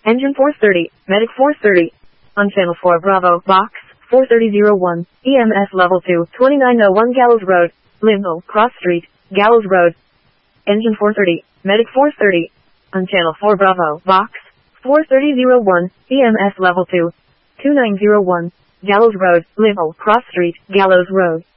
Engine 430, Medic 430. On Channel 4 Bravo, Box 43001, EMS Level 2, 2901 Gallows Road, Limbo, Cross Street, Gallows Road. Engine 430, Medic 430. On Channel 4 Bravo, Box 43001, EMS Level 2, 2901, Gallows Road, Limbo, Cross Street, Gallows Road.